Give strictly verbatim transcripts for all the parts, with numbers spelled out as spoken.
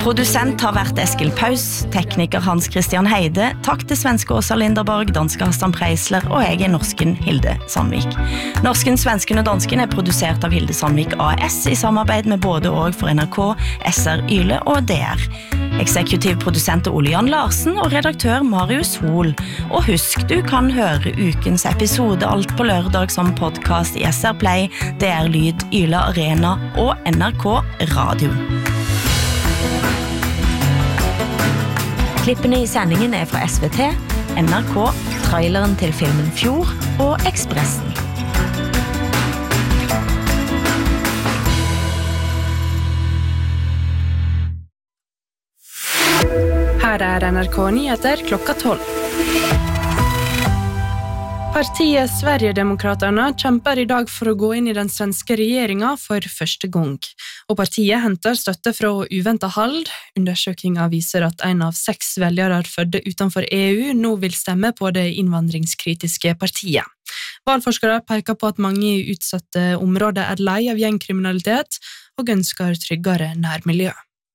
Produsent har vært Eskil Paus, tekniker Hans Christian Heide, takk til svenske Åsa Linderborg, danske Hassan Preisler og jeg er norsken Hilde Sandvik. Norsken, svensken og dansken er produsert av Hilde Sandvik A S i samarbeid med både og for N R K, S R Yle og D R. Eksekutiv produsent Ole Jan Larsen og redaktør Marius Hol. Og husk, du kan høre ukens episode alt på lørdag som podcast i S R Play, D R Lyd, Yle Arena og N R K Radio. Klippene i sendingen er fra S V T, N R K, traileren til filmen Fjord og Ekspressen. Her er N R K Nyheter klokka tolv. Partiet Sverigedemokraterna kjemper i dag for å gå inn i den svenske regjeringen for første gang. Og partiet henter støtte fra uventet hold. Undersøkelser viser at en av seks velgere fødte utenfor E U nå vil stemme på det innvandringskritiske partiet. Valgforskere peker på at mange i utsatte områder er lei av gjengkriminalitet og ønsker tryggere nærmiljø.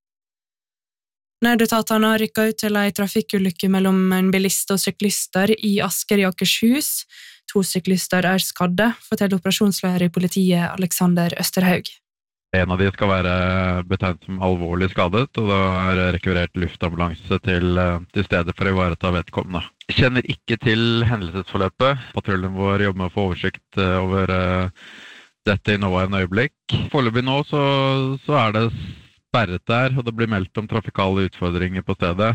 Nødetatene har rykket ut til en trafikkulykke mellom en bilist og syklister i Asker i Akershus. To syklister er skadde, forteller operasjonsleder i politiet Alexander Østerhaug. En av de skal være betegnet som alvorlig skadet, og da er rekvirert luftambulanse til, til stedet for å ivareta vedkommende. Jeg kjenner ikke til hendelsesforløpet. Patruljen vår jobber med å få oversikt over uh, dette i nå en øyeblikk. Foreløpig nå så, så er det sperret der, og det blir meldt om trafikale utfordringer på stedet.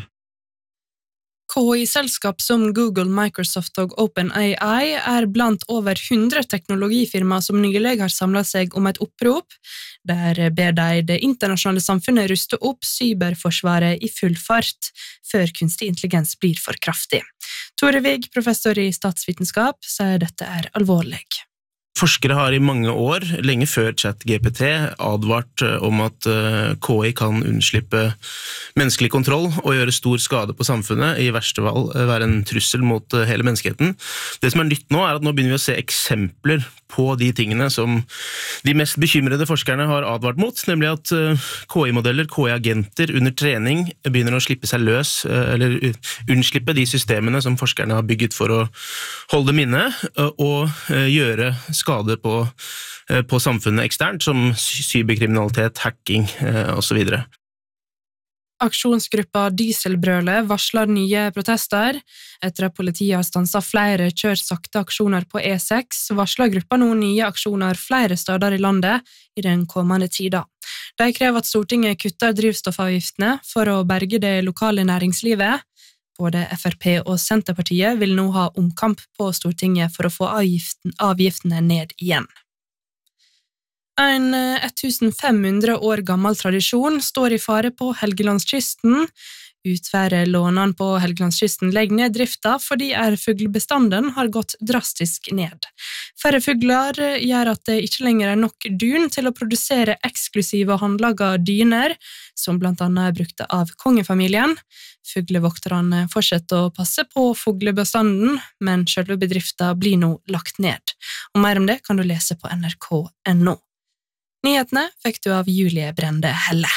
K I-selskap som Google, Microsoft og OpenAI er blant over hundre teknologifirmaer som nylig har samlet seg om et opprop, der ber de det internasjonale samfunnet ruste opp cyberforsvaret i full fart, før kunstig intelligens blir for kraftig. Tore Vig, professor i statsvitenskap, sier dette er alvorlig. Forskere har i mange år, lenge før ChatGPT, advart om at K I kan unnslippe menneskelig kontroll og gjøre stor skade på samfunnet, i verste fall være en trussel mot hele menneskeheten. Det som er nytt nå er at nå begynner vi å se eksempler på de tingene som de mest bekymrede forskerne har advart mot, nemlig at K I-modeller, K I-agenter under trening begynner å slippe seg løs, eller unnslippe de systemene som forskerne har bygget for å holde minne, og gjøre skade på, på samfunnet eksternt, som cyberkriminalitet, hacking og så videre. Aksjonsgruppa Dieselbrølet varsler nye protester. Etter at politiet har stanset flere kjør sakte aksjoner på E seks, varsler gruppa nå nye aksjoner flere steder i landet i den kommende tida. De krever at Stortinget kutter drivstoffavgiftene for å berge det lokale næringslivet. Både F R P og Senterpartiet vil nå ha omkamp på Stortinget for å få avgiften, avgiftene ned igjen. En femten hundre år gammel tradisjon står i fare på Helgelandskysten. Utværet lånene på Helgelandskysten legger ned drifta fordi ærfuglbestanden har gått drastisk ned. Færre fugler gjør at det ikke lenger er nok dun til å produsere eksklusive håndlaga dyner, som blant annet er brukt av kongefamilien. Fuglevokterne fortsetter å passe på fuglebestanden, men selve bedrifta blir nå lagt ned. Og mer om det kan du lese på N R K punktum N O. Nyhetene fikk du av Julie Brende Helle.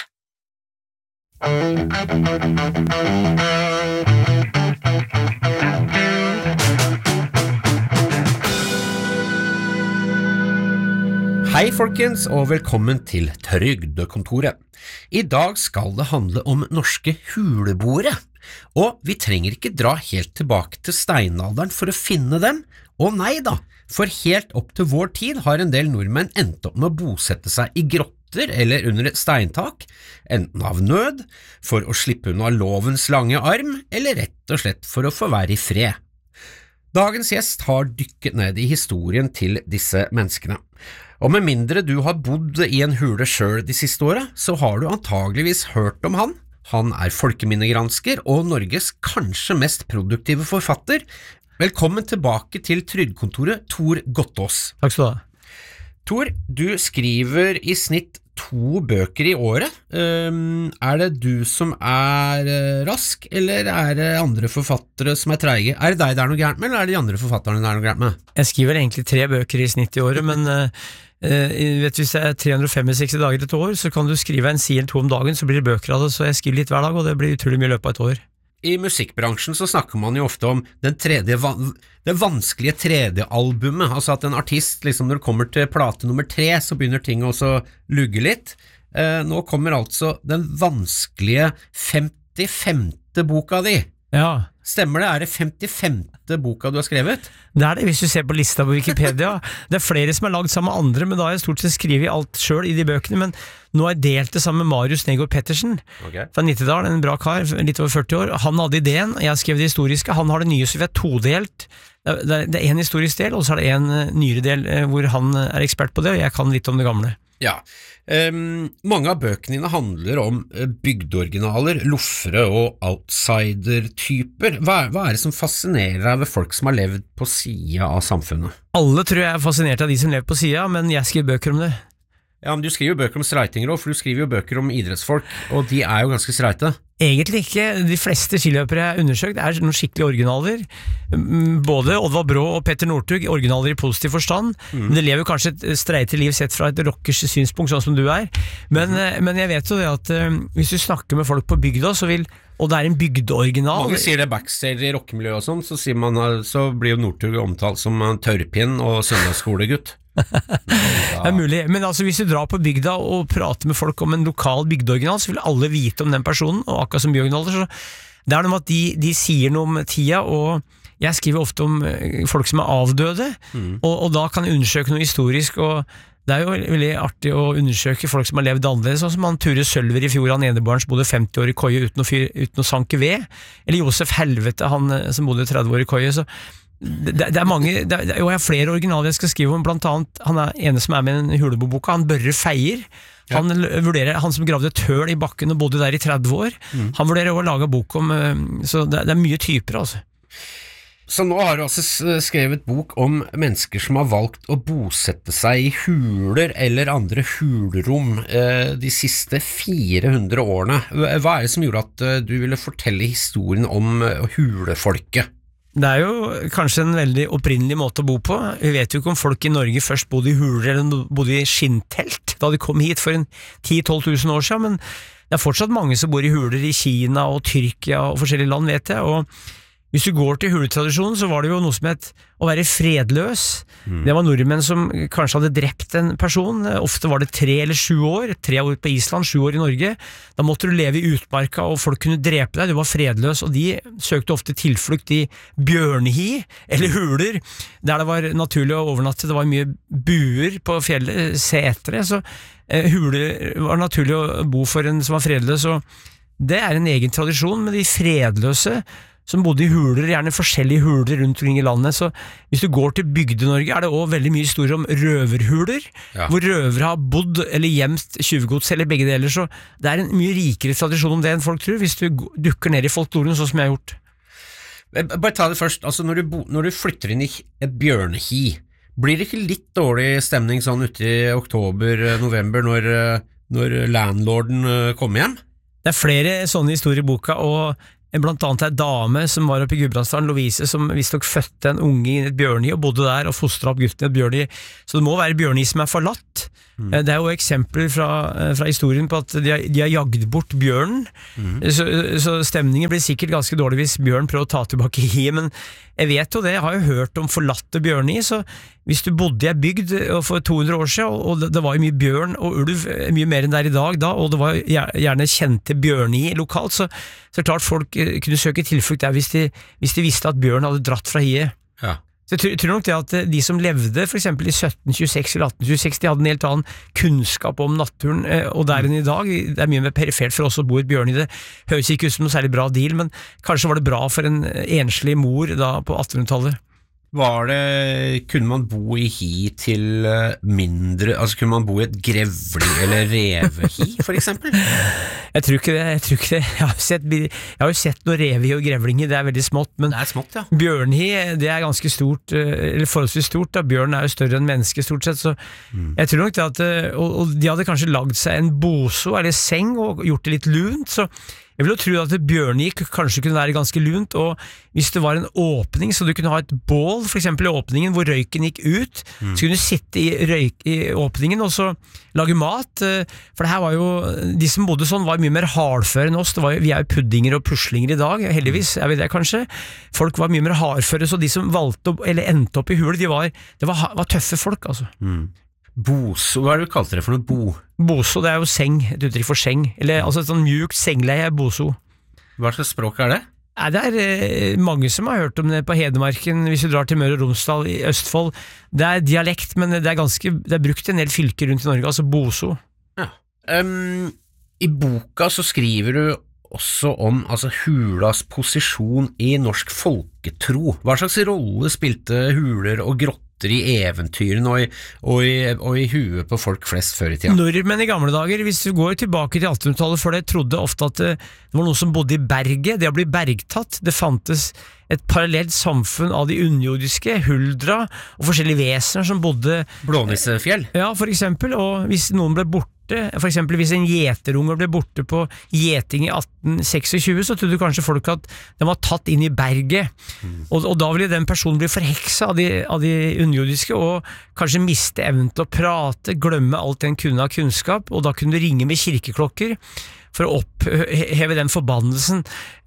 Hei folkens, og velkommen til Trygdekontoret. I dag skal det handle om norske huleboere, og vi trenger ikke dra helt tilbake til steinalderen for å finne dem. Og nei da, for helt opp til vår tid har en del nordmenn endt opp med å bosette seg i grotter eller under et steintak, enten av nød, for å slippe unna lovens lange arm, eller rett og slett for å få være i fred. Dagens gjest har dykket ned i historien til disse menneskene. Og med mindre du har bodd i en hule selv de siste årene, så har du antageligvis hørt om han. Han er folkeminnegransker og Norges kanskje mest produktive forfatter. Velkommen tilbake til Trygdekontoret, Tor Gottaas. Takk skal du ha. Tor, du skriver i snitt to bøker i året. Um, er det du som er uh, rask, eller er det andre forfattere som er treige? Er det deg det er noe gærent med, eller er det de andre forfatterne det er noe gærent med? Jeg skriver egentlig tre bøker i snitt i året, men uh, vet du, hvis det er tre hundre femtiseks dager et år, så kan du skrive en si eller to om dagen, så blir det bøker av det, så jeg skriver litt hver dag, og det blir utrolig mye løpet av et år. I musikkbransjen så snakker man jo ofte om den tredje, det vanskelige tredje albumet, altså at en artist, liksom når det kommer til plate nummer tre, så begynner ting også å lugge litt. Eh, nå kommer altså den vanskelige femtifemte boka di. Ja. Stemmer det? Er det femtifemte boka du har skrevet? Det er det, hvis du ser på lista på Wikipedia. Det er flere som har lagd sammen med andre, men da har jeg stort sett skrivet alt selv i de bøkene, men nå har jeg delt det sammen med Marius Negård Pettersen, okay. Fra Nittedal, en bra kar, litt over førti år. Han hadde ideen, jeg har skrevet det historiske, han har det nye, så vi er todelt. Det er en historisk del, og så er det en nyere del hvor han er ekspert på det, og jeg kan litt om det gamle. Ja, um, mange av bøkene dine handler om bygdeoriginaler, loffere og outsider-typer. Hva, hva er det som fascinerer deg ved folk som har levd på siden av samfunnet? Alle tror jeg er fascinert av de som lever på siden, men jeg skriver bøker om det. Ja, men du skriver jo bøker om streitinger også, for du skriver jo bøker om idrettsfolk, og de er jo ganske streite. Egentlig ikke. De fleste skiløpere jeg har undersøkt er noen skikkelige originaler. Både Oddvar Brå og Petter Northug, originaler i positiv forstand. Mm. Det lever kanskje et streite liv sett fra et rockers synspunkt, sånn som du er. Men, mm. men jeg vet jo det at uh, hvis du snakker med folk på bygda, så vil, og det er en bygdeoriginal. Mange sier det backstage i rockemiljøet og sånn, så, sier man, så blir jo Northug omtalt som en tørrpinn og søndagsskolegutt. Det er mulig, men altså hvis du drar på bygda og prater med folk om en lokal bygdeoriginal, så vil alle vite om den personen, og akkurat som byoriginaler, så det er noe med at de, de sier noe om tida, og jeg skriver ofte om folk som er avdøde, mm. og, og da kan jeg undersøke noe historisk, og det er jo veldig artig å undersøke folk som har levd annerledes, sånn som han Ture Sølver i fjor, han enebarn som bodde femti år i koie uten å, fyr, uten å sanke ved, eller Josef Helvete, han som bodde tretti år i koie, så Det, det er mange, det er, og jeg har flere originaler jeg skal skrive om, blant annet han er ene som er med i den Huleboboka, han Børre Feier, han, ja. vurderer, han som gravde et høl i bakken og bodde der i tretti år, mm. han vurderer å lage bok om, så det, det er mye typer altså. Så nå har du altså skrevet bok om mennesker som har valgt å bosette seg i huler eller andre hulrom eh, de siste fire hundre årene. Hva er det som gjorde at du ville fortelle historien om hulefolket? Det er jo kanskje en veldig opprinnelig måte å bo på. Vi vet jo ikke om folk i Norge først bodde i huler eller bodde i skinntelt da de kom hit for en ti til tolv tusen år siden, men det er fortsatt mange som bor i huler i Kina og Tyrkia og forskjellige land, vet jeg, og hvis du går til huletradisjonen, så var det jo noe som het å være fredløs. Mm. Det var nordmenn som kanskje hadde drept en person. Ofte var det tre eller sju år. Tre år på Island, sju år i Norge. Da måtte du leve i utmarka, og folk kunne drepe deg. Du var fredløs, og de søkte ofte tilflukt i bjørnehi eller huler, der det var naturlig å overnatte. Det var mye buer på fjellet, setre, så eh, huler var naturlig å bo for en som var fredløs, og det er en egen tradisjon med de fredløse som bodde i huler, gjerne forskjellige huler rundt omkring i landet, så hvis du går til Bygde-Norge er det også veldig mye historier om røverhuler, ja. Hvor røvere har bodd eller gjemt tjuvgods eller begge deler, så det er en mye rikere tradisjon om det enn folk tror, hvis du dukker ned i folkloren sånn som jeg har gjort. Bare ta det først, altså når du, bo, når du flytter inn i et bjørnehi, blir det ikke litt dårlig stemning sånn ute i oktober, november, når, når landlorden kommer hjem? Det er flere sånne historier i boka, og blant annet en dame som var oppe i Gudbrandsdalen, Lovise, som visstnok fødte en unge i et bjørnehi og bodde der og fostret opp gutten i et bjørnehi, så det må være bjørnehi som er forlatt. Mm. Det er jo eksempler fra, fra historien på at de har, de har jagd bort bjørnen, mm. så, så stemningen blir sikkert ganske dårlig hvis bjørn prøver å ta tilbake hiet, men jeg vet jo det, jeg har jo hørt om forlatte bjørnehi, så hvis du bodde i en bygd for to hundre år siden, og det, det var jo mye bjørn og ulv, mye mer enn der i dag da, og det var gjerne kjente bjørnehi lokalt, så, så klart folk kunne søke tilflukt der hvis de, hvis de visste at bjørn hadde dratt fra hiet. Ja. Så jeg tror, jeg tror nok det at de som levde for eksempel i sytten tjueseks eller atten tjueseks, de hadde en helt annen kunnskap om naturen, og der enn i dag, det er mye mer perifert for oss å bo i et bjørnehi, det høres ikke ut som noe særlig bra deal, men kanskje var det bra for en enslig mor da på attenhundretallet. Var det, kunne man bo i hi til mindre, altså kunne man bo i et grevling eller revehi, for eksempel? Jeg tror ikke det, jeg tror ikke det. Jeg har jo sett, jeg har jo sett noe revehi og grevling, det er veldig smått, men det er smått, ja. Bjørnhi, det er ganske stort, eller forholdsvis stort, da. Bjørn er jo større enn menneske stort sett, så mm. jeg tror nok det at, og, og de hadde kanskje lagd seg en boso eller seng og gjort det litt lunt, så jeg vil jo tro at Bjørnhi kanskje kunne være ganske lunt, og hvis det var en åpning, så du kunne ha et bål, for eksempel i åpningen, hvor røyken gikk ut, mm. så kunne du sitte i, røyk, i åpningen og så lage mat, for det her var jo, de som bodde sånn var mye mer hardføre enn oss, det var jo, vi er jo puddinger og puslinger i dag, heldigvis er vi det kanskje, folk var mye mer hardføre, så de som valgte, eller endte opp i hulet, de var, det var, var tøffe folk, altså. Mm. Boso, hva er det du kalte det for noe? Bo? Boso, det er jo seng, et uttrykk for seng, eller altså et sånn mjukt sengleie er boso. Hva slags språk er det? Nei, det er eh, mange som har hørt om det på Hedmarken, hvis du drar til Møre og Romsdal i Østfold. Det er dialekt, men det er ganske, det er brukt i en del fylker rundt i Norge, altså boso. Ja. Um, I boka så skriver du også om altså, hulas posisjon i norsk folketro. Hva slags rolle spilte huler og grotter i eventyrene og i, og, i, og i huet på folk flest før i tida? Nordmenn i gamle dager, hvis du går tilbake til attenhundretallet før det, trodde ofte at det, det var noen som bodde i berget, det å bli bergtatt, det fantes et parallelt samfunn av de underjordiske, huldra og forskjellige vesener som bodde Blånissefjell? Ja, for eksempel, og hvis noen ble borte, for eksempel hvis en gjeterunge ble borte på gjeting i atten tjueseks, så trodde kanskje folk at den var tatt inn i berget, mm. og, og da ville den personen bli forheksa av de, av de underjordiske, og kanskje miste evnen til å prate, glemme alt den kunne av kunnskap, og da kunne du ringe med kirkeklokker, for å oppheve den forbannelsen,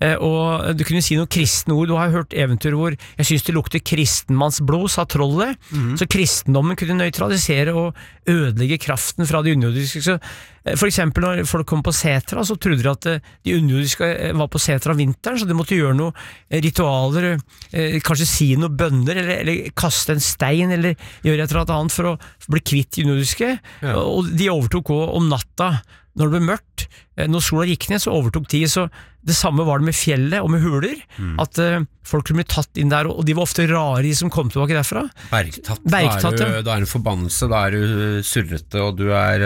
og du kunne si noen kristne ord. Du har hørt eventyr hvor jeg synes det lukter kristenmannsblod, sa trollet, mm. så kristendommen kunne nøytralisere og ødelegge kraften fra de underjordiske. Så for eksempel når folk kom på setra, så trodde de at de underjordiske var på setra om vinteren, så de måtte gjøre noe ritualer, kanskje si noe bønner, eller, eller kaste en stein, eller gjøre et eller annet for å bli kvitt de underjordiske, ja. Og de overtok også om natta, når det ble mørkt, når sola gikk ned, så overtok de, så det samme var det med fjellet og med huler, mm. at uh, folk kunne bli tatt inn der, og de var ofte rare, de som kom tilbake derfra. Bergtatt, Bergtatt da, er du, da er det en forbannelse, da er du surrete, og du er,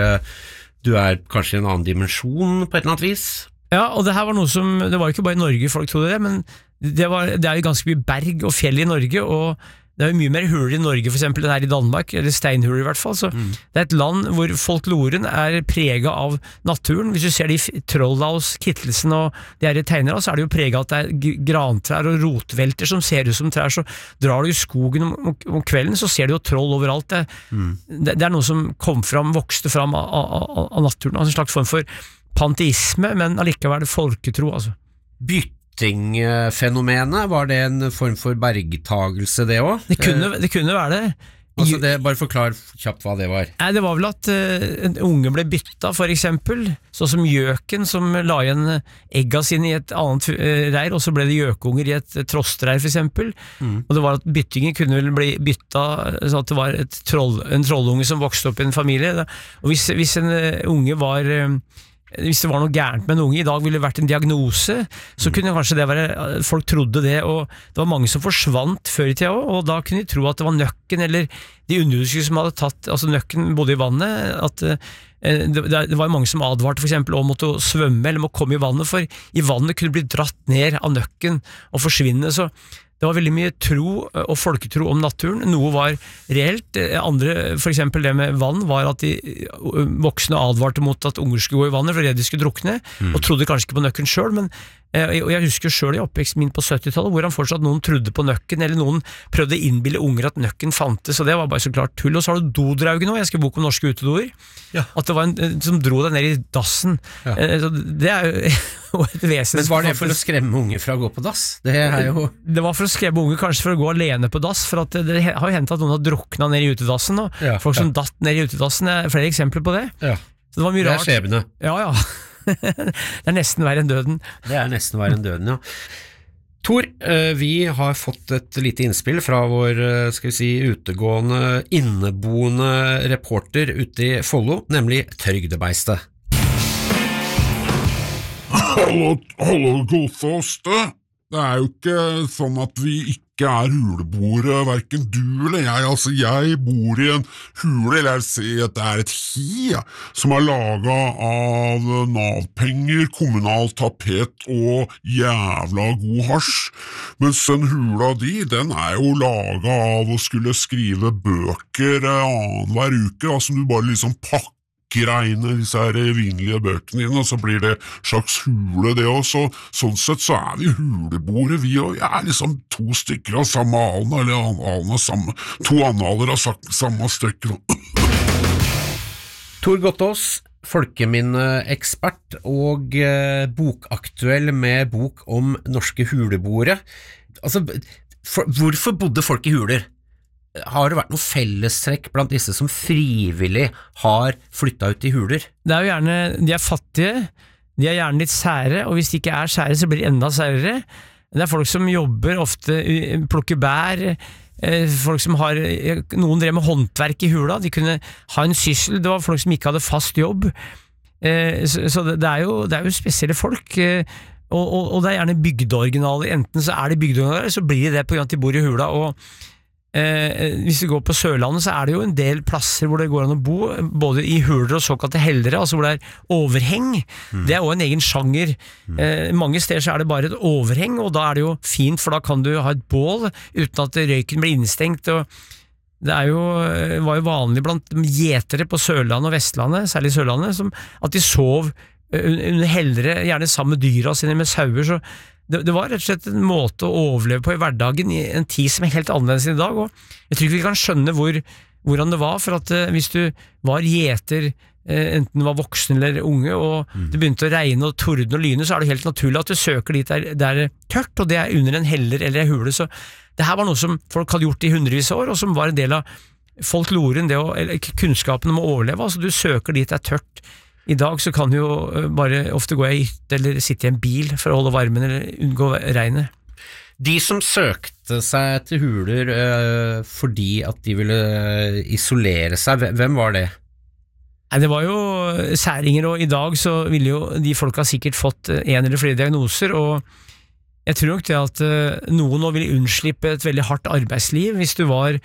du er kanskje i en annen dimensjon på et eller annet vis. Ja, og det her var noe som, det var ikke bare i Norge folk trodde det, men det, var, det er jo ganske mye berg og fjell i Norge, og det er jo mye mer huler i Norge, for eksempel, enn her i Danmark, eller steinhuler i hvert fall, så mm. det er et land hvor folkloren er preget av naturen. Hvis du ser de Trollaus, Kittelsen og de her tegnere, så er det jo preget av at det er grantrær og rotvelter som ser ut som trær, så drar du i skogen om, om kvelden, så ser du jo troll overalt. Det, mm. det, det er noe som kom fram, vokste fram av, av, av naturen, altså en slags form for panteisme, men allikevel er det folketro, altså. Bytt Fenomenet, var det en form for bergtagelse det også? Det kunne, det kunne være det. Altså det, bare forklar kjapt hva det var. Nei, det var vel at uh, en unge ble bytta, for eksempel, sånn som gjøken som la igjen egga sine i et annet uh, reir, og så ble det gjøkunger i et uh, trostreir, for eksempel. Mm. Og det var at byttingen kunne vel bli bytta, sånn at det var et troll, en trollunge som vokste opp i en familie. Og hvis, hvis en uh, unge var... Uh, hvis det var noe gærent med en unge, i dag ville det vært en diagnose, så kunne kanskje det være, folk trodde det, og det var mange som forsvant før i tida også, og da kunne de tro at det var nøkken, eller de underjordiske som hadde tatt, altså nøkken bodde i vannet, at eh, det, det var mange som advarte for eksempel om å svømme, eller må komme i vannet, for i vannet kunne bli dratt ned av nøkken og forsvinne, så det var veldig mye tro og folketro om naturen. Noe var reelt. Andre, for eksempel det med vann, var at de voksne advarte mot at unger skulle gå i vannet, for de skulle drukne, mm. og trodde kanskje ikke på nøkken selv, men og jeg husker selv i oppveksten min på syttitallet, hvor han fortsatt noen trodde på nøkken, eller noen prøvde å innbille unger at nøkken fantes, og det var bare så klart tull. Og så har du dodraugen nå, jeg skal bok om norske utedoer, ja. At det var en som dro deg ned i dassen. Ja. Så det er jo et vesens... Men var det for å skremme unger fra å gå på dass? Det er jo... Det var for å skremme unger, kanskje for å gå alene på dass, for at det har jo hentet at noen har druknet ned i utedassen, og ja, folk som ja. datt ned i utedassen, er flere eksempler på det. Ja. Så det var mye rart. Det er skjebne. Ja, ja. Det er nesten verre enn døden. Det er nesten verre enn døden, ja. Tor, vi har fått et lite innspill fra vår, skal vi si, utegående, inneboende reporter ute i Follo, nemlig Trygdebeistet. Hallo, hallo, Gosaas, det. Det er jo ikke sånn at vi ikke er huleboere, hverken du eller jeg. Altså, jeg bor i en hule, eller jeg ser at det er et hi, ja, som er laget av Nav-penger, kommunalt tapet og jævla god hasj. Mens den hula di, den er jo laget av å skulle skrive bøker annen hver uke, da, som du bare liksom pakker regne disse her vinlige bøkene dine, og så blir det slags hule det også. Sånn sett så er vi huleboere, vi, og jeg er liksom to stykker av samme alen, eller alen av samme, to analer av samme stykker. Tor Gottaas, folkeminneekspert og eh, bokaktuell med bok om norske huleboere. Altså, for, hvorfor bodde folk i huler? Har det vært noe fellestrekk blant disse som frivillig har flyttet ut i huler? Det er jo gjerne, de er fattige, de er gjerne litt sære, og hvis de ikke er sære så blir de enda særere. Det er folk som jobber, ofte plukker bær, folk som har, noen drev med håndverk i hula, de kunne ha en syssel, det var folk som ikke hadde fast jobb, så det er jo, det er jo spesielle folk, og, og, og det er gjerne bygdeoriginaler, enten så er de bygdeoriginaler, så blir det det på grunn av at de bor i hula, og Eh, hvis du går på Sørlandet så er det jo en del plasser hvor det går an å bo, både i huler og såkalte heldere, altså hvor det er overheng. Mm. Det er jo en egen sjanger. Mm. Eh, mange steder så er det bare et overheng, og da er det jo fint, for da kan du ha et bål uten at røyken blir innstengt, og det er jo, var jo vanlig blant gjetere på Sørlandet og Vestlandet, særlig Sørlandet, som at de sov under heldere, gjerne sammen med dyra sine, med sauer, så Det, det var rett og slett en måte å overleve på i hverdagen i en tid som er helt annerledes i dag, og jeg tror ikke vi kan skjønne hvor, hvordan det var, for at eh, hvis du var gjeter, eh, enten du var voksen eller unge, og mm. det begynte å regne og torden og lyne, så er det helt naturlig at du søker dit der det er tørt, og det er under en heller eller en hule, så det her var noe som folk hadde gjort i hundrevis av år, og som var en del av folkloren, det å, eller kunnskapen om å overleve, altså du søker dit det er tørt. I dag så kan du jo bare ofte gå i hytte eller sitte i en bil for å holde varmen eller unngå regnet. De som søkte seg til huler øh, fordi at de ville isolere seg, hvem var det? Nei, det var jo særinger, og i dag så ville jo de folka sikkert fått en eller flere diagnoser, og jeg tror nok det at noen nå ville unnslippe et veldig hardt arbeidsliv. Hvis du var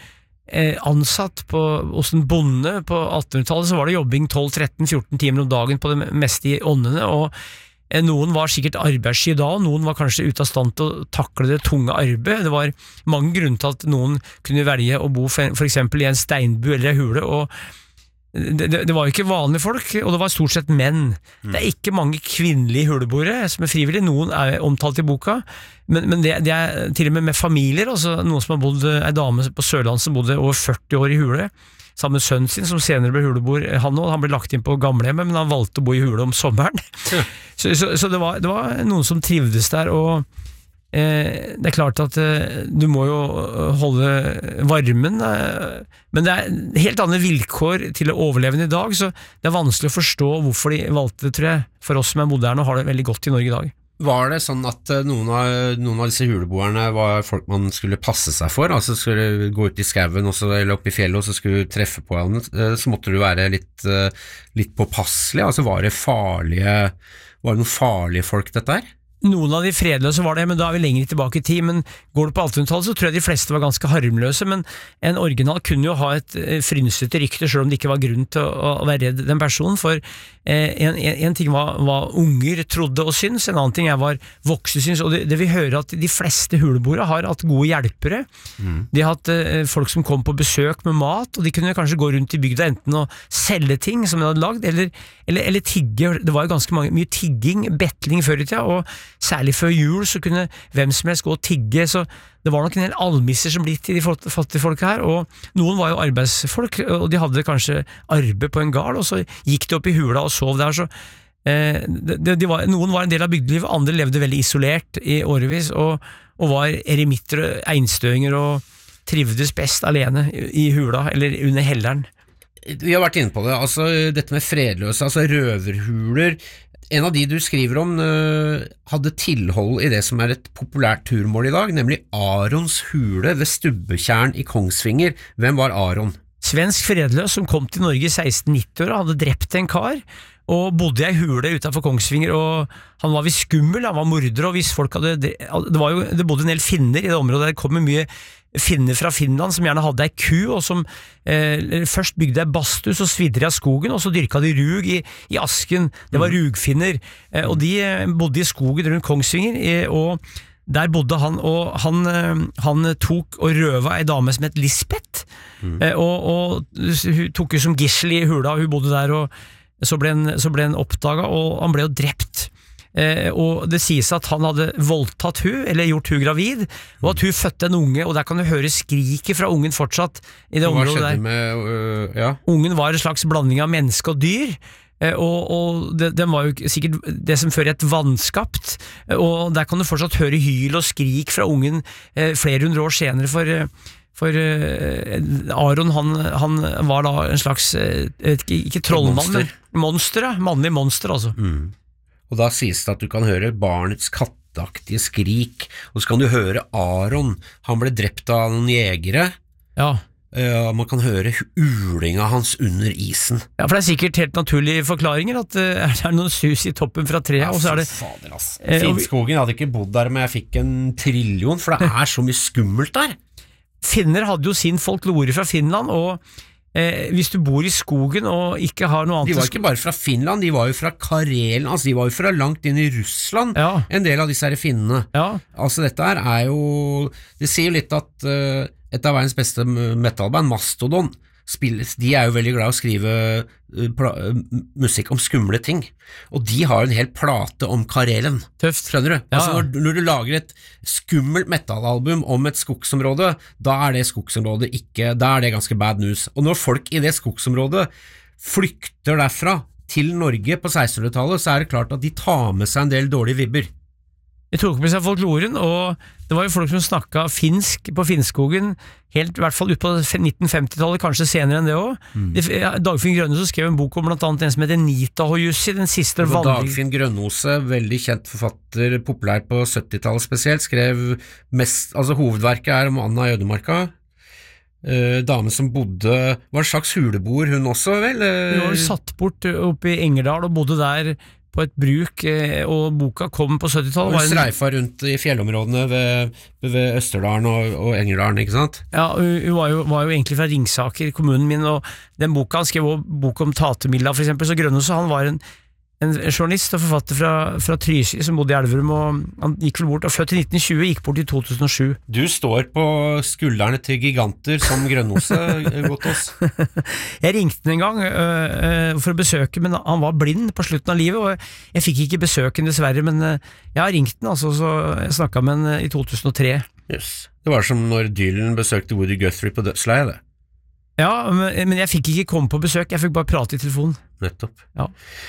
ansatt på, hos en bonde på attenhundretallet, så var det jobbing tolv, tretten, fjorten timer om dagen på det meste i åndene, og noen var sikkert arbeidssky da, noen var kanskje ute av stand til å takle det tunge arbeidet. Det var mange grunner til at noen kunne velge å bo for, for eksempel i en steinbu eller en hule, og det, det, det var jo ikke vanlige folk, og det var stort sett menn. Mm. Det er ikke mange kvinnelige huleboere som er frivillige, noen er omtalt i boka, men, men det, det er til og med med familier, altså noen som har bodd, en dame på Sørlandet som bodde over førti år i hule, sammen med sønnen sin, som senere ble huleboer, han også, han ble lagt inn på gamlehjemmet, men han valgte å bo i hule om sommeren. Ja. Så, så, så det, var, det var noen som trivdes der, og eh, det er klart at eh, du må jo holde varmen, eh, men det er helt andre vilkår til å overleve i dag, så det er vanskelig å forstå hvorfor de valgte det, tror jeg, for oss som er moderne og har det veldig godt i Norge i dag. Var det sånn at noen av, noen av disse huleboerne var folk man skulle passe seg for, altså skulle gå ut i skauen også, eller opp i fjellet, og så skulle du treffe på henne, så måtte du være litt, litt påpasselig, altså var det farlige, var det noen farlige folk dette her? Noen av de fredløse var det, men da er vi lenger tilbake i tid, men går du på attenhundretallet så tror jeg de fleste var ganske harmløse, men en original kunne jo ha et frynsete rykte, selv om det ikke var grunn til å, å være redd den personen, for eh, en, en ting var hva unger trodde og syns, en annen ting er hva voksne syns, og det, det vi hører at de fleste huleboere har hatt gode hjelpere, mm. de har hatt eh, folk som kom på besøk med mat, og de kunne kanskje gå rundt i bygda enten og selge ting som de hadde lagd, eller, eller, eller tigge, det var jo ganske mange, mye tigging, bettling før i tida, og særlig før jul så kunne hvem som helst gå og tigge, så det var nok en hel almisser som blitt til de fattige folka her, og noen var jo arbeidsfolk, og de hadde kanskje arbeid på en gard, og så gikk de opp i hula og sov der, så eh, de, de var, noen var en del av bygdelivet, andre levde veldig isolert i årevis, og, og var eremitter og einstøinger, og trivdes best alene i hula, eller under helleren. Vi har vært inne på det, altså dette med fredløse, altså røverhuler. En av de du skriver om uh, hadde tilhold i det som er et populært turmål i dag, nemlig Arons hule ved Stubbetjern i Kongsvinger. Hvem var Aron? Svensk fredløs som kom til Norge i seksten nitti år og hadde drept en kar, og bodde i ei hule utenfor Kongsvinger, og han var visst skummel, han var morder, og hvis folk hadde, det, var jo, det bodde en del finner i det området, der kom mye finner fra Finland som gjerne hadde ei ku, og som eh, først bygde ei bastus og svidde av skogen, og så dyrka de rug i, i asken, det var rugfinner, eh, og de bodde i skogen rundt Kongsvinger, eh, og der bodde han, og han, han tok og røva ei dame som het Lisbeth, mm. eh, og, og hun tok jo som gissel i hula, hun bodde der, og så ble han, så ble han oppdaget, og han ble jo drept. Eh, og det sies at han hadde voldtatt hun, eller gjort hun gravid, og at hun fødte en unge, og der kan du høre skriket fra ungen fortsatt i det Hva området der. Med, uh, ja. Ungen var en slags blanding av menneske og dyr, eh, og, og det, den var jo sikkert det som før et vannskapt, og der kan du fortsatt høre hyl og skrik fra ungen eh, flere hundre år senere, for For uh, Aron, han, han var da en slags, uh, ikke, ikke trollmann, men monster, ja. Mannlig monster, altså. Mm. Og da sies det at du kan høre barnets katteaktige skrik, og så kan du høre Aron, han ble drept av noen jegere. Ja. Uh, man kan høre ulinga hans under isen. Ja, for det er sikkert helt naturlige forklaringer, at uh, er det noen sus i toppen fra treet, ja, og så er det... Fader, ass. Finnskogen, jeg hadde ikke bodd der, men jeg fikk en trillion, for det er så mye skummelt der. Finner hadde jo sin folklore fra Finland, og eh, hvis du bor i skogen og ikke har noe annet... De var ikke bare fra Finland, de var jo fra Karelen, altså de var jo fra langt inn i Russland, ja. En del av disse her finnene. Ja. Altså dette her er jo... Det sier jo litt at uh, et av verdens beste metalband, Mastodon, spilles, de er jo veldig glad i å skrive uh, musikk om skumle ting, og de har en hel plate om Karelen. Tøft. Skjønner du? Ja. Altså når, når du lager et skummelt metalalbum om et skogsområde, da er det skogsområdet ikke, da er det ganske bad news. Og når folk i det skogsområdet flykter derfra til Norge på sekstenhundretallet, så er det klart at de tar med seg en del dårlige vibber. De tok med seg folkloren, og det var jo folk som snakket finsk på Finnskogen, helt i hvert fall ut på nitten femti-tallet, kanskje senere enn det også. Mm. Dagfinn Grønnose skrev en bok om blant annet en som heter Nitahojussi, den siste vandring. Dagfinn Grønnose, veldig kjent forfatter, populær på syttitallet spesielt, skrev mest, altså hovedverket er om Anna i Ødemarka. Uh, dame som bodde, var en slags huleboer hun også, vel? Uh, hun var satt bort oppe i Engerdal og bodde der på et bruk, og boka kom på syttitallet. Hun streifa rundt i fjellområdene ved, ved Østerdalen og, og Engerdalen, ikke sant? Ja, hun var jo, var jo egentlig fra Ringsaker, kommunen min, og den boka, han skrev også bok om Tatemilla for eksempel, så Grønnose, han var en en journalist og forfatter fra, fra Trysil som bodde i Elverum, og han gikk vel bort, og født i nitten tjue, gikk bort i to tusen og sju. Du står på skuldrene til giganter som Grønnose, Gotos. Jeg ringte den en gang øh, for å besøke, men han var blind på slutten av livet, og jeg fikk ikke besøken dessverre, men øh, jeg har ringt den, altså, så jeg snakket med den i to tusen og tre. Yes. Det var som når Dylan besøkte Woody Guthrie på dødsleiet, det. Ja, men, men jeg fikk ikke komme på besøk, jeg fikk bare prate i telefonen. Nettopp. Ja.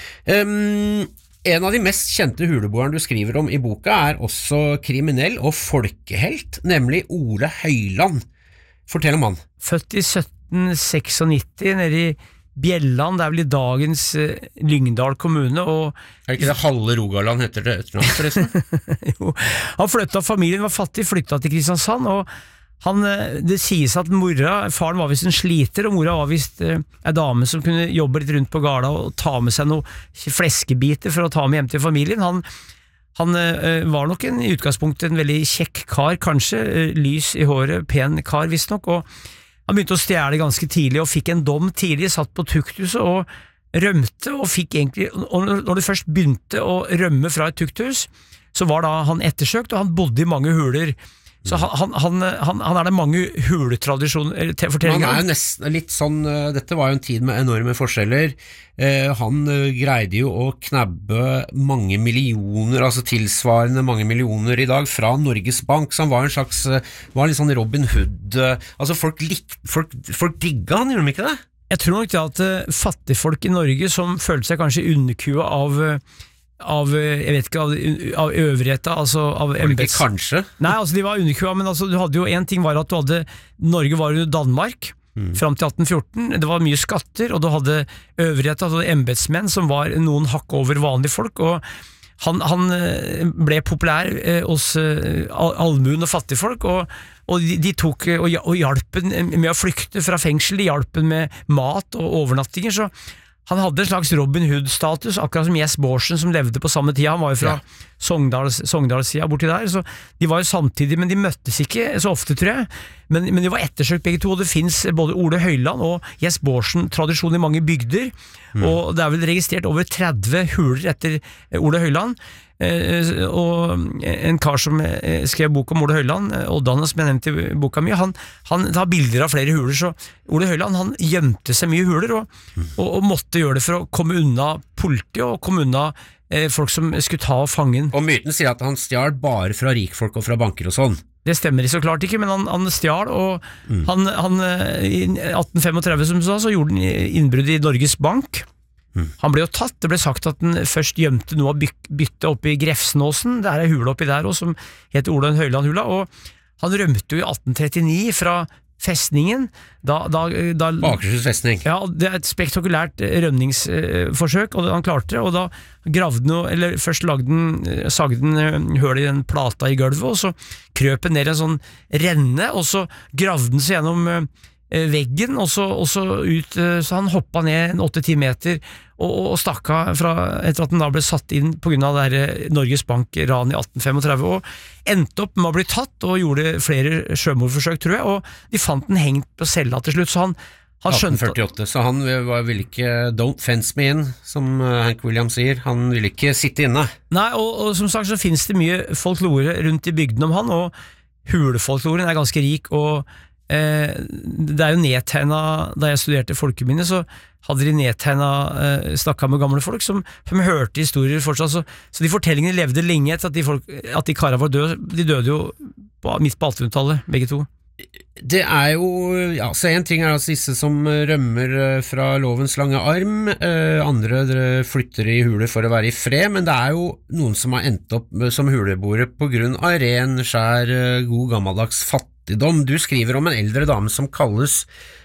Um, en av de mest kjente huleboerne du skriver om i boka er også kriminell og folkehelt, nemlig Ole Høyland. Fortell om han. Født i sytten nittioseks nede i Bjelland, det er vel i dagens uh, Lyngdal kommune, og... Er det ikke det halve Rogaland heter det etter forresten? Jo, han flyttet, familien var fattig, flyttet til Kristiansand, og han, det sies at mora, faren var vist en sliter, og mora var vist eh, en dame som kunne jobbe litt rundt på garda og ta med seg noen fleskebiter for å ta med hjem til familien. Han, han eh, var nok en, i utgangspunktet en veldig kjekk kar, kanskje, eh, lys i håret, pen kar visst nok, og han begynte å stjele ganske tidlig, og fikk en dom tidlig, satt på tukthuset og rømte, og fikk egentlig, og når det først begynte å rømme fra et tukthus, så var da han ettersøkt, og han bodde i mange huler. Så han, han, han, han er det mange huletradisjoner Han er jo nesten litt sånn, dette var jo en tid med enorme forskjeller. eh, han greide jo å knabbe mange millioner, altså tilsvarende mange millioner i dag fra Norges Bank, så han var en slags, var litt sånn Robin Hood, altså folk, lik, folk, folk digga han, gjorde de ikke det? Jeg tror nok det at fattigfolk i Norge som følte seg kanskje underkua av av, jeg vet ikke, av, av øvrigheta, altså av embets... Kanskje? Nei, altså de var underkua, men altså du hadde jo en ting var at du hadde, Norge var under Danmark, mm. fram til atten fjorten, det var mye skatter, og du hadde øvrigheta, altså embetsmenn som var noen hakk over vanlige folk, og han, han ble populær eh, hos eh, allmuen og fattigfolk, og, og de, de tok og, og hjalp med å flykte fra fengsel, de hjalp med mat og overnattinger, så han hadde en slags Robin Hood-status, akkurat som Jess Borsen som levde på samme tida. Han var jo fra ja. Sogndals, Sogndalssida borti der, så de var jo samtidig, men de møttes ikke så ofte, tror jeg. Men, men de var ettersøkt begge to, og det finnes både Ole Høiland og Jess Borsen tradisjon i mange bygder, mm. og det er vel registrert over tretti huler etter Ole Høiland. Og en kar som skrev bok om Ole Høiland, Oddan, som jeg nevnte i boka mi, han, han har bilder av flere huler, så Ole Høiland han gjemte seg mye huler og, og, og måtte gjøre det for å komme unna politi og komme unna eh, folk som skulle ta og fange. Og myten sier at han stjal bare fra rikfolk og fra banker og sånn. Det stemmer så klart ikke, men han, han stjal, og mm. han, han, i atten femogtretti som du sa, så gjorde han innbrudd i Norges Bank. Mm. Han ble jo tatt, det ble sagt at han først gjemte noe av byttet oppe i Grefsenåsen, det er en hule oppi der også, som heter Ole Høiland-hula, og han rømte jo i atten trettini fra festningen, da, da, da Akershus festning. Ja, det er et spektakulært rømningsforsøk, og han klarte det, og da gravde han, eller først lagde han, sagde han høl i den plata i gulvet, og så krøp han ned en sånn renne, og så gravde han seg gjennom veggen, og så, og så ut, så han hoppet ned en åtte-ti meter og, og stakk av fra, etter at han da ble satt inn på grunn av det der Norges Bank-ran i atten femogtretti, og endte opp med å bli tatt og gjorde flere sjømordforsøk, tror jeg, og de fant den hengt på cella til slutt, så han, han skjønte... atten førtiåtte, så han ville ikke don't fence me in, som Hank Williams sier, han ville ikke sitte inne. Nei, og, og som sagt så finnes det mye folklore rundt i bygden om han, og hulefolkloren er ganske rik, og det er jo nedtegna, da jeg studerte folkeminne, så hadde de nedtegna eh, snakka med gamle folk som, som hørte historier fortsatt, så, så de fortellingene levde lenge etter at de, folk, at de karer var døde. De døde jo på, midt på attenhundretallet, begge to. Det er jo, ja, så en ting er altså disse som rømmer fra lovens lange arm, eh, andre flytter i huler for å være i fred, men det er jo noen som har endt opp som huleboere på grunn av ren, skjær, god gammeldags fattigdom. Du skriver om en eldre dame som kalles,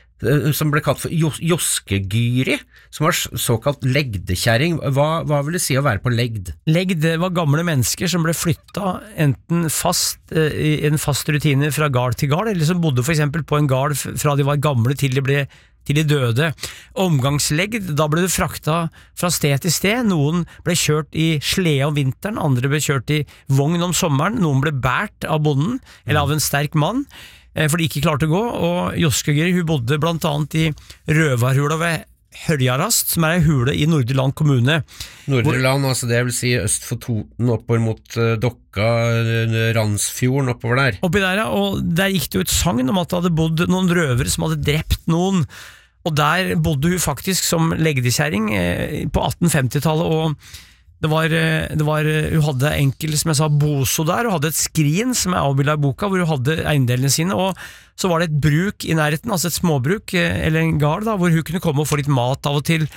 som ble kalt for joskegyri, som var såkalt legdekjæring. Hva, hva vil det si å være på legd? Legd var gamle mennesker som ble flyttet enten fast, i en fast rutine fra gard til gard, eller som bodde for eksempel på en gard fra de var gamle til de ble til de døde. Omgangslegd, da ble det frakta fra sted til sted. Noen ble kjørt i slede om vinteren, andre ble kjørt i vogn om sommeren, noen ble bært av bonden, eller av en sterk mann, for de ikke klarte å gå, og Joskegyri, hun bodde blant annet i Røvarhula ved Hørjarast, som er en hule i Nordre Land kommune. Nordre Land, altså det vil si øst for Toten, oppover mot uh, Dokka, Randsfjorden, oppover der. Oppi der, ja, og der gikk det jo et sagn om at det hadde bodd noen røvere som hadde drept noen, og der bodde hun faktisk som legdekjæring eh, på atten femti-tallet, og det var, det var, hun hadde enkel, som jeg sa, boso der, og hadde et skrin som er avbildet i boka, hvor hun hadde eiendelene sine, og så var det et bruk i nærheten, altså et småbruk, eller en gard da, hvor hun kunne komme og få litt mat av og til,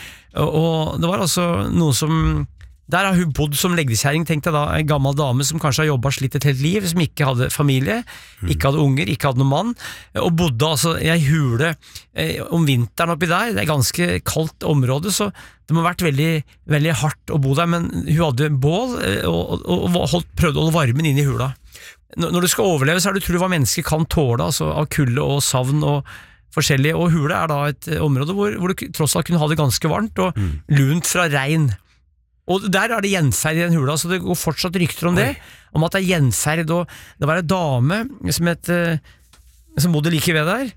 og det var altså noe som, der har hun bodd som legdekjæring, tenkte jeg da, en gammel dame som kanskje har jobbet slitt et helt liv, som ikke hadde familie, ikke hadde unger, ikke hadde noen mann, og bodde altså i en hule eh, om vinteren oppi der, det er ganske kaldt område, så det må ha vært veldig, veldig hardt å bo der, men hun hadde bål, eh, og, og, og holdt, prøvde å holde varmen inn i hula. Når du skal overleve, så er det utrolig hva mennesker kan tåle, altså av kulde og savn og forskjellig, og hule er da et område hvor, hvor du tross alt kunne ha det ganske varmt, og mm. lunt fra regn. Og der er det gjenferd i den hula, så det går fortsatt rykter om det, om at det er gjenferd, og det var en dame som, het, som bodde like ved der,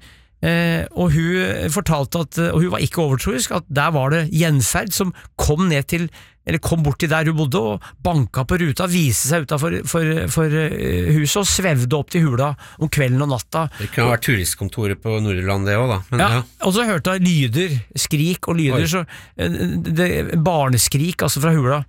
og hun fortalte at, og hun var ikke overtroisk, at der var det gjenferd som kom ned til, eller kom bort til der hun bodde, og banka på ruta, viste seg utenfor for, for huset, og svevde opp til hula om kvelden og natta. Det kunne ha vært turistkontoret på Nordland det også da. Men, ja, ja. Og så hørte jeg lyder, skrik og lyder, Oi. så det, Barneskrik altså fra hula.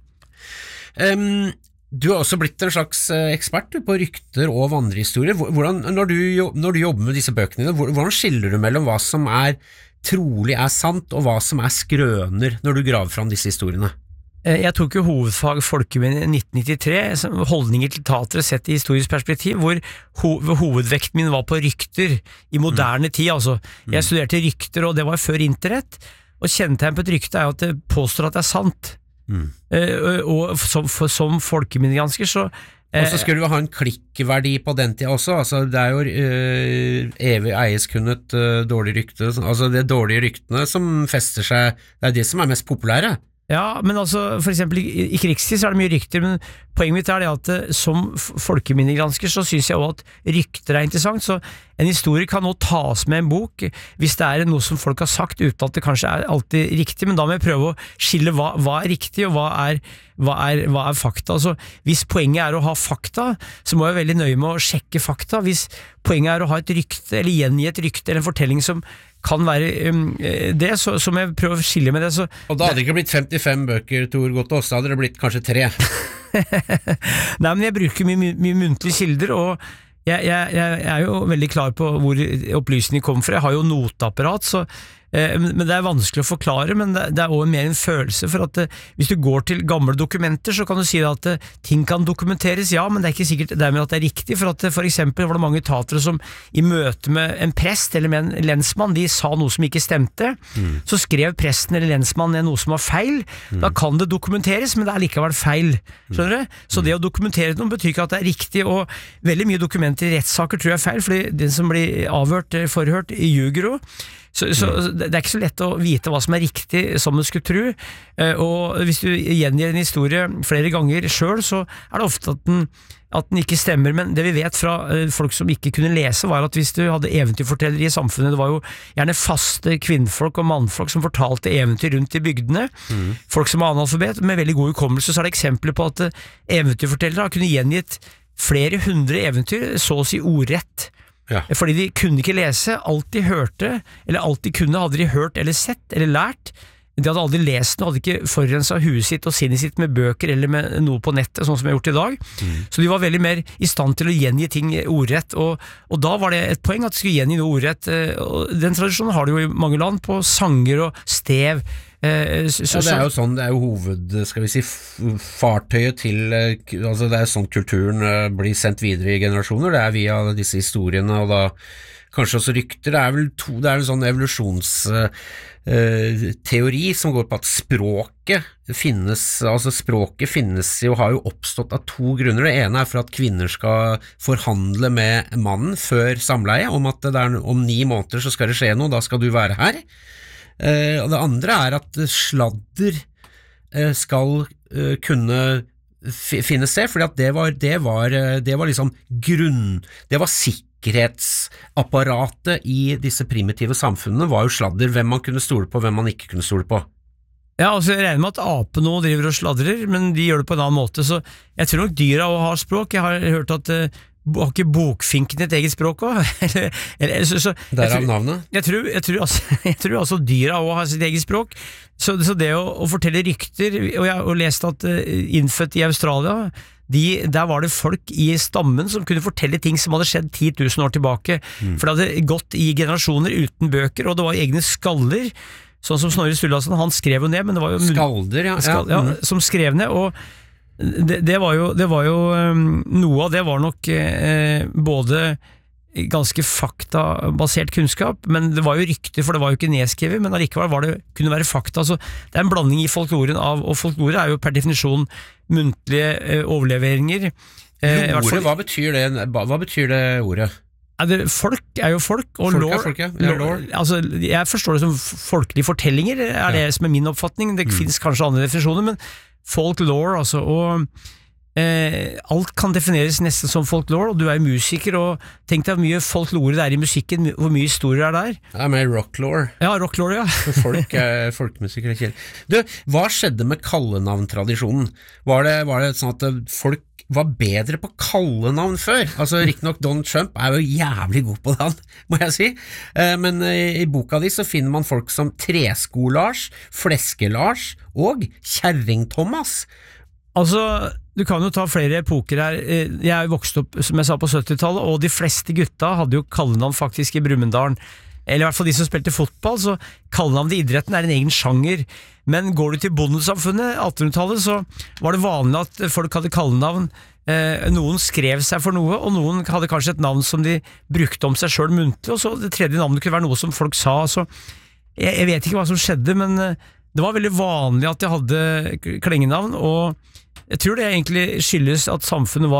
Um, du har også blitt en slags ekspert på rykter og vandrehistorier. Hvordan, når, du, når du jobber med disse bøkene, hvordan skiller du mellom hva som er trolig er sant, og hva som er skrøner når du graver fram disse historiene? Jeg tok jo hovedfag folkeminne i nitten nittitre, holdninger til teatret sett i historisk perspektiv, hvor ho hovedvekten min var på rykter i moderne mm. tid, altså. Jeg mm. studerte rykter, og det var før internett, og kjennetegn på et rykte er jo at det påstår at det er sant. Mm. Uh, og som, for, som folkeminnegransker så Og så skulle vi ha en klikkverdi på den tida også, altså det er jo uh, evig eieskunnet uh, dårlig rykte, altså det er dårlige ryktene som fester seg, det er det som er mest populære. Ja, men altså, for eksempel i, i krigstid så er det mye rykter, men poenget mitt er det at uh, som folkeminnegransker så synes jeg også at rykter er interessant, så en historie kan nå tas med en bok hvis det er noe som folk har sagt uten at det kanskje er alltid riktig, men da må jeg prøve å skille hva, hva er riktig og hva er, hva, er, hva er fakta. Altså, hvis poenget er å ha fakta, så må jeg være veldig nøye med å sjekke fakta. Hvis poenget er å ha et rykte, eller gjengi et rykte, eller en fortelling som kan være um, det, så, så må jeg prøve å skille med det. Så, og da hadde det ikke blitt femtifem bøker, Tor Gottaas, da hadde det blitt kanskje tre. Nei, men jeg bruker mye, mye, mye muntlige kilder, og Jeg, jeg, jeg er jo veldig klar på hvor opplysninger kommer fra. Jeg har jo noteapparat, så, eh, men det er vanskelig å forklare, men det, det er også mer en følelse for at eh, hvis du går til gamle dokumenter, så kan du si at eh, ting kan dokumenteres, ja, men det er ikke sikkert dermed at det er riktig, for at eh, for eksempel var det mange tatere som i møte med en prest eller med en lensmann, de sa noe som ikke stemte, mm. så skrev presten eller lensmannen ned noe som var feil, mm. da kan det dokumenteres, men det er likevel feil, skjønner du? Så det å dokumentere noe betyr ikke at det er riktig, og veldig mye dokumenter i rettssaker tror jeg er feil, fordi den som blir avhørt, forhørt, ljuger jo. Så, så det er ikke så lett å vite hva som er riktig, som du skulle tro. Og hvis du gjengir en historie flere ganger selv, så er det ofte at den, at den ikke stemmer. Men det vi vet fra folk som ikke kunne lese, var at hvis du hadde eventyrfortellere i samfunnet, det var jo gjerne faste kvinnfolk og mannfolk som fortalte eventyr rundt i bygdene, mm. folk som var analfabet, med veldig god hukommelse, så er det eksempler på at eventyrfortellere har kunnet gjengitt flere hundre eventyr, så å si ordrett. Ja. Fordi de kunne ikke lese, alt de hørte, eller alt de kunne hadde de hørt eller sett eller lært. De hadde aldri lest noe, hadde ikke forurenset huet sitt og sinnet sitt med bøker eller med noe på nettet, sånn som jeg har gjort i dag. Mm. Så de var veldig mer i stand til å gjengi ting ordrett, og, og da var det et poeng at de skulle gjengi noe ordrett. Og den tradisjonen har de jo i mange land på sanger og stev. Så, ja, det er jo sånn, det er jo hoved, skal vi si, fartøyet til, altså det er sånn kulturen blir sendt videre i generasjoner, det er via disse historiene, og da kanskje også rykter, det er vel to, det er en sånn evolusjonsteori uh, som går på at språket finnes, altså språket finnes jo, har jo oppstått av to grunner. Det ene er for at kvinner skal forhandle med mannen før samleie, om at det er, om ni måneder så skal det skje noe, da skal du være her. Uh, og det andre er at sladder uh, skal uh, kunne finne sted, fordi at det var, det var, uh, det var liksom grunn, det var sikkerhetsapparatet i disse primitive samfunnene var jo sladder, hvem man kunne stole på, hvem man ikke kunne stole på. Ja, altså jeg regner med at ape nå driver og sladrer, men de gjør det på en annen måte, så jeg tror nok dyra også har språk. Jeg har hørt at uh, har ikke bokfinken et eget språk også? Derav navnet? Jeg tror, jeg, tror, altså, jeg tror altså dyra også har sitt eget språk, så, så det å, å fortelle rykter, og jeg har lest at uh, innfødt i Australia, de, der var det folk i stammen som kunne fortelle ting som hadde skjedd ti tusen år tilbake, mm. for det hadde gått i generasjoner uten bøker, og det var egne skaller, sånn som Snorre Sturlason, han skrev jo ned, men det var jo Skalder, ja, skal, ja, mm. som skrev ned, og Det, det var jo, det var jo um, noe av det var nok eh, både ganske faktabasert kunnskap, men det var jo rykter, for det var jo ikke nedskrevet, men allikevel var det, kunne være fakta, så det er en blanding i folkloren av, og folklore er jo per definisjon muntlige eh, overleveringer. Eh, Lore, hva betyr det, hva betyr det ordet? Ja, det, folk er jo folk, og folk lore, folk, ja. Ja, lore. Altså, jeg forstår det som folkelige fortellinger, er ja. Det som er min oppfatning, det mm. finnes kanskje andre definisjoner, men folklore, altså, og eh, alt kan defineres nesten som folklore, og du er musiker, og tenk deg hvor mye folklore det er i musikken, hvor mye historier er der. Ja, med rocklore. Ja, rocklore, ja. Folk er folkemusikere kjell. Du, hva skjedde med kallenavntradisjonen? Var det, var det sånn at folk var bedre på kallenavn før? Altså, riktignok Donald Trump er jo jævlig god på det, må jeg si. Men i boka di så finner man folk som Tresko-Lars, Fleske-Lars og Kjerring-Thomas. Altså, du kan jo ta flere epoker her. Jeg vokste opp, som jeg sa, på syttitallet, og de fleste gutta hadde jo kallenavn faktisk i Brumunddal. Eller i hvert fall de som spilte fotball, så kallenavnet i idretten er en egen sjanger. Men går du til bondesamfunnet, attenhundretallet, så var det vanlig at folk hadde kallenavn. Eh, noen skrev seg for noe, og noen hadde kanskje et navn som de brukte om seg selv muntlig, og så det tredje navnet kunne være noe som folk sa. Så jeg, jeg vet ikke hva som skjedde, men det var veldig vanlig at de hadde klengenavn, og jeg tror det egentlig skyldes at samfunnet var